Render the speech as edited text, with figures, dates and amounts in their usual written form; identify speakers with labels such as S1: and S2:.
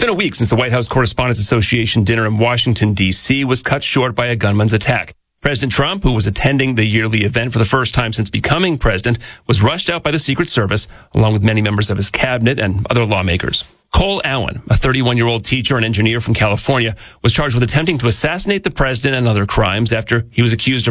S1: been a week since the White House Correspondents Association dinner in Washington, D.C. was cut short by a gunman's attack. President Trump, who was attending the yearly event for the first time since becoming president, was rushed out by the Secret Service, along with many members of his cabinet and other lawmakers. Cole Allen, a 31-year-old teacher and engineer from California, was charged with attempting to assassinate the president and other crimes after he was accused of